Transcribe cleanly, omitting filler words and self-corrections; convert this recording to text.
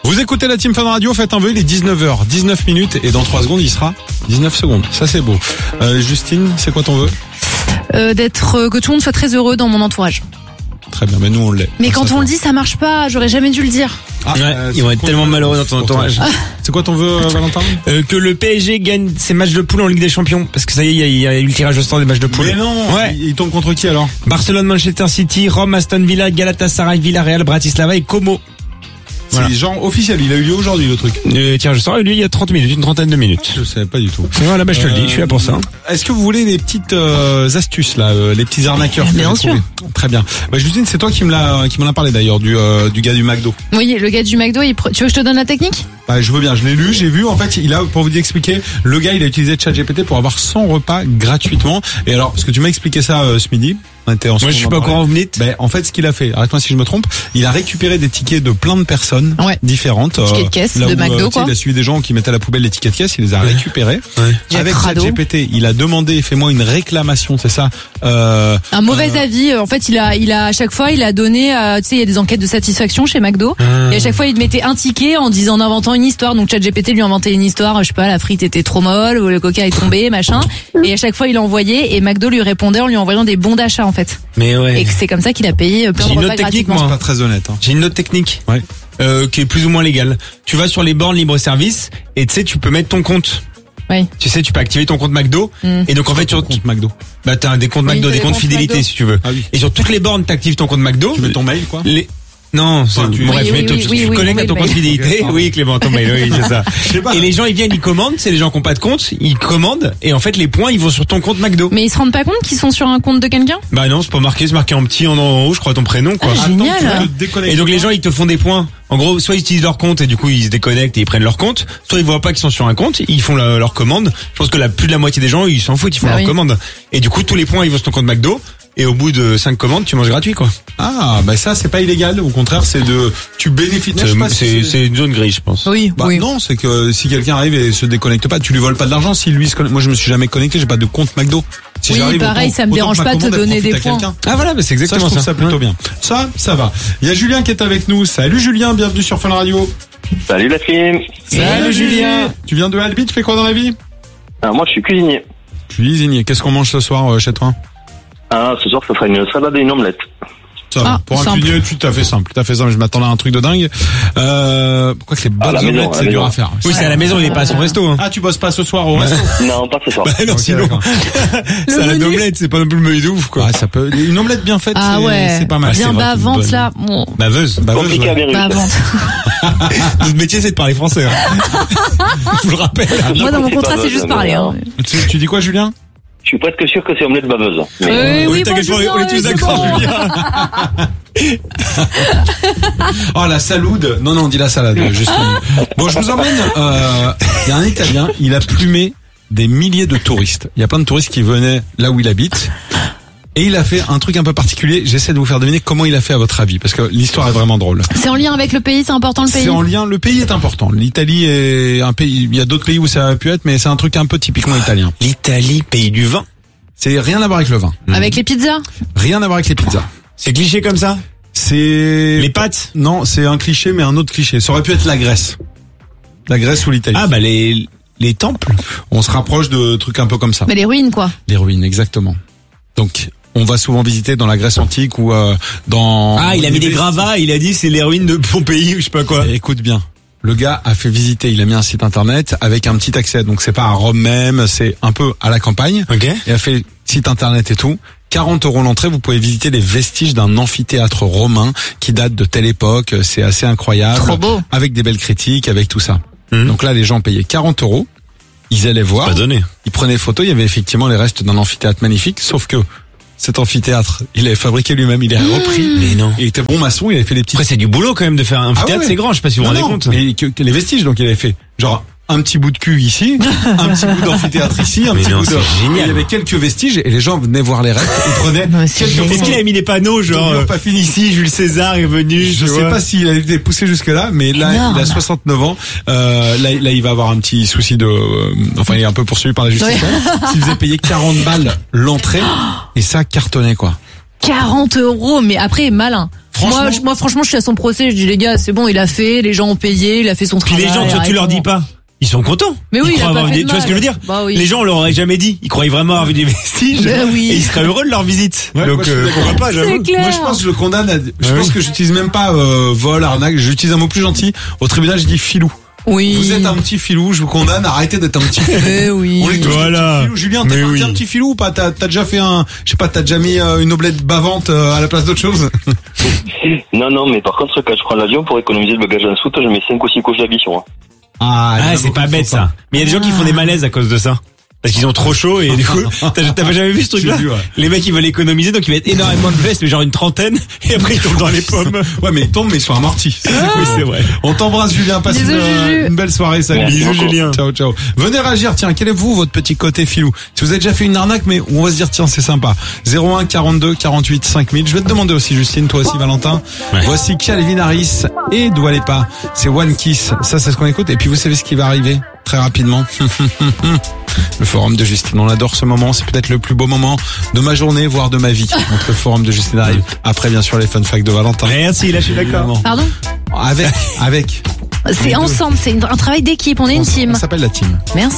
Vous écoutez la Team Fun Radio, faites un vœu, il est 19h, 19 minutes et dans 3 secondes il sera 19 secondes. Ça c'est beau. Justine, c'est quoi ton vœu? Que tout le monde soit très heureux dans mon entourage. Très bien, mais nous on l'est. Mais quand on le dit, ça marche pas. J'aurais jamais dû le dire. Ils vont être tellement malheureux dans ton entourage. C'est quoi ton vœu, Valentin? Que le PSG gagne ses matchs de poule en Ligue des Champions. Parce que ça y est, il y a eu le tirage au sort des matchs de poule. Mais non, ouais. Il tombe contre qui alors? Barcelone, Manchester City, Rome, Aston Villa, Galatasaray, Villarreal, Bratislava et Como. Voilà. C'est genre officiel, il a eu lieu aujourd'hui le truc. Le tirage au sort a eu lieu il y a 30 minutes, une trentaine de minutes. Je savais pas du tout. Et voilà, je te le dis, je suis là pour ça. Est-ce que vous voulez les petites astuces là, les petits arnaqueurs? Bien sûr. Très bien. Justine, c'est toi qui m'en a parlé d'ailleurs du gars du McDo. Oui, le gars du McDo, tu veux que je te donne la technique? Je veux bien, je l'ai lu, j'ai vu. En fait, pour vous expliquer, le gars, il a utilisé ChatGPT pour avoir 100 repas gratuitement. Et alors, parce que tu m'as expliqué ça ce midi. Moi, je suis pas au courant, vous me dites. En fait, ce qu'il a fait, arrête-moi si je me trompe, il a récupéré des tickets de plein de personnes différentes. Tickets de caisse de McDo, quoi. Il a suivi des gens qui mettaient à la poubelle les tickets de caisse, il les a récupérés. Ouais. Avec ChatGPT, il a demandé, fais-moi une réclamation, c'est ça? Un mauvais avis. En fait, il a à chaque fois, il a donné, tu sais, il y a des enquêtes de satisfaction chez McDo. Et à chaque fois, il mettait un ticket en inventant une histoire. Donc ChatGPT lui inventait une histoire, je sais pas, la frite était trop molle, ou le coca est tombé, machin. Et à chaque fois, il envoyait et McDo lui répondait en lui envoyant des bons d'achat, en fait. Mais ouais. Et que c'est comme ça qu'il a payé plein de repas gratuitement. C'est pas très honnête. J'ai une autre technique. Ouais. Qui est plus ou moins légale. Tu vas sur les bornes libre-service et tu sais, tu peux mettre ton compte. Oui. Tu sais, tu peux activer ton compte McDo. Et donc en fait, sur compte McDo. T'as des comptes McDo, des comptes fidélité McDo. si tu veux. Ah oui. Et sur toutes les bornes, t'actives ton compte McDo. Tu mets ton mail, quoi. Non, tu connectes à ton compte fidélité. Okay, oui, Clément, ton mail, oui, c'est ça. Et les gens, ils viennent, ils commandent. C'est les gens qui n'ont pas de compte, ils commandent. Et en fait, les points, ils vont sur ton compte McDo. Mais ils se rendent pas compte qu'ils sont sur un compte de quelqu'un? Bah non, c'est pas marqué, c'est marqué en petit, en haut, je crois, ton prénom, quoi. Ah, génial. Et donc les gens, ils te font des points. En gros, soit ils utilisent leur compte et du coup ils se déconnectent et ils prennent leur compte, soit ils voient pas qu'ils sont sur un compte, ils font leur commande. Je pense que plus de la moitié des gens, ils s'en foutent, ils font leur commande. Et du coup, tous les points, ils vont sur ton compte McDo. Et au bout de 5 commandes, tu manges gratuit, quoi. Ah, ça, c'est pas illégal. Au contraire, tu bénéficies. C'est une zone grise, je pense. Oui, oui. Non, c'est que si quelqu'un arrive et se déconnecte pas, tu lui voles pas de l'argent. Si lui moi, je me suis jamais connecté, j'ai pas de compte McDo. Si oui, pareil, ça me dérange pas de te donner des points. Ah voilà, mais c'est exactement ça. Je trouve ça plutôt bien. Ça va. Il y a Julien qui est avec nous. Salut Julien, bienvenue sur Fun Radio. Salut la team. Salut Julien. Tu viens de Albi, tu fais quoi dans la vie? Alors moi, je suis cuisinier. Cuisinier. Qu'est-ce qu'on mange ce soir chez toi? Ce soir, ça sera une salade et une omelette. Ça va. Pour un cuisinier, tu t'as fait simple. Je m'attendais à un truc de dingue. Pourquoi que les bonnes omelettes, c'est dur à faire? Oui, c'est à la maison, il est pas à son resto, hein. Ah, tu bosses pas ce soir au resto? Non, pas ce soir. Non, sinon. Salade d'omelette, c'est pas non plus le menu de ouf, quoi. Ah, ça peut, une omelette bien faite, c'est pas mal. Bien bavante, là. Baveuse. Compliqué à verrouiller. Bavante. Notre métier, c'est de parler français, hein. Je vous le rappelle. Moi, dans mon contrat, c'est juste parler, hein. Tu dis quoi, Julien? Je suis presque sûr que c'est omelette baveuse. Oui, t'inquiète pas, on est tous d'accord, Julien. Oh, la saloude. Non, on dit la salade, justement. Bon, je vous emmène, il y a un Italien, il a plumé des milliers de touristes. Il y a plein de touristes qui venaient là où il habite. Et il a fait un truc un peu particulier. J'essaie de vous faire deviner comment il a fait à votre avis, parce que l'histoire est vraiment drôle. C'est en lien avec le pays, c'est important le pays. C'est en lien, le pays est important. L'Italie est un pays, il y a d'autres pays où ça a pu être, mais c'est un truc un peu typiquement italien. L'Italie, pays du vin. C'est rien à voir avec le vin. Avec les pizzas? Rien à voir avec les pizzas. C'est cliché comme ça? C'est... Les pâtes? Non, c'est un cliché, mais un autre cliché. Ça aurait pu être la Grèce. La Grèce ou l'Italie. Ah, les temples. On se rapproche de trucs un peu comme ça. Mais les ruines, quoi. Les ruines, exactement. Donc, on va souvent visiter dans la Grèce antique ou dans... Ah, il a mis des gravats, il a dit c'est les ruines de Pompéi ou je sais pas quoi. Écoute bien. Le gars a fait visiter, il a mis un site internet avec un petit accès. Donc c'est pas à Rome même, c'est un peu à la campagne. Ok. Il a fait site internet et tout. 40 € l'entrée, vous pouvez visiter les vestiges d'un amphithéâtre romain qui date de telle époque. C'est assez incroyable. Trop beau. Avec des belles critiques, avec tout ça. Donc là, les gens payaient 40 €. Ils allaient voir. Pas donné. Ils prenaient des photos. Il y avait effectivement les restes d'un amphithéâtre magnifique. Sauf que cet amphithéâtre, il l'avait fabriqué lui-même. Il a repris. Mais non. Il était bon maçon. Il avait fait les petites... Après, c'est du boulot quand même de faire un amphithéâtre. C'est grand. Je sais pas si vous vous rendez compte. Mais que les vestiges, donc il avait fait genre un petit bout de cul ici, un petit bout d'amphithéâtre ici, un petit bout de... Génial. Il y avait quelques vestiges et les gens venaient voir les restes. Ils prenaient quelques... Est-ce qu'il a mis des panneaux genre pas fini ici, Jules César est venu? Je sais pas s'il a été poussé jusque là, mais là il a 69 ans. Là il va avoir un petit souci de... enfin il est un peu poursuivi par la justice. S'il faisait payer 40 balles l'entrée et ça cartonnait quoi. 40 €, mais après malin. Moi, franchement, je suis à son procès. Je dis, les gars, c'est bon, il a fait, les gens ont payé, il a fait son Puis travail. les gens, tu leur dis pas. Ils sont contents. Mais oui, ils croient il a pas avoir fait tu de vois ce que je veux dire? Bah oui. Les gens, on leur aurait jamais dit. Ils croyaient vraiment avoir vu des vestiges. Bah oui. Et ils seraient heureux de leur visite. Ouais, Donc, moi, je suis d'accord. pourquoi pas, j'avoue. C'est clair. Moi, je pense que je le condamne je pense que j'utilise même pas, vol, arnaque. J'utilise un mot plus gentil. Au tribunal, je dis filou. Oui. Vous êtes un petit filou, je vous condamne, arrêtez d'être un petit filou. Mais oui. On est tous Voilà. des petits filous. Julien, t'es Mais pas oui. un petit filou ou pas? T'as déjà fait t'as déjà mis une omelette bavante à la place d'autre chose? Non, mais par contre, quand je prends l'avion, pour économiser le bagage en soute, je mets 5 ou 6 couches d'habits sur moi. Ah, c'est pas bête, ça. Mais il y a des gens qui font des malaises à cause de ça. Parce qu'ils ont trop chaud et du coup, t'as pas jamais vu ce truc-là? J'ai vu, ouais. Les mecs, ils veulent économiser, donc ils mettent énormément de vestes, mais genre une trentaine, et après ils tombent dans les pommes. Ouais, mais ils tombent, mais ils sont amortis. Oui, c'est vrai. On t'embrasse, Julien. Passe Bisous, Juju. une belle soirée. Salut. Merci Bisous, beaucoup. Julien. Ciao, ciao. Venez réagir. Tiens, quel est votre petit côté filou? Si vous avez déjà fait une arnaque, mais on va se dire, tiens, c'est sympa. 01 42 48 5000. Je vais te demander aussi, Justine, toi aussi, Valentin. Ouais. Voici Calvin Harris et Dua Lipa. C'est One Kiss. Ça, c'est ce qu'on écoute. Et puis, vous savez ce qui va arriver très rapidement. Le forum de Justine. On adore ce moment. C'est peut-être le plus beau moment de ma journée, voire de ma vie. Donc, le forum de Justine arrive. Après, bien sûr, les fun facts de Valentin. Merci, là, je suis d'accord. Pardon? Avec. C'est Les deux. ensemble, c'est un travail d'équipe, on est une team. Ça s'appelle la team. Merci.